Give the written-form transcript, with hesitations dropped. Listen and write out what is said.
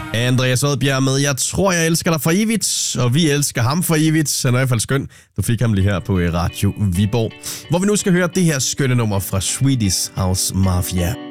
Andreas Odbjerg med Jeg tror, jeg elsker dig for evigt, og vi elsker ham for evigt. Han er i hvert fald skøn. Du fik ham lige her på Radio Viborg, hvor vi nu skal høre det her skønne nummer fra Swedish House Mafia.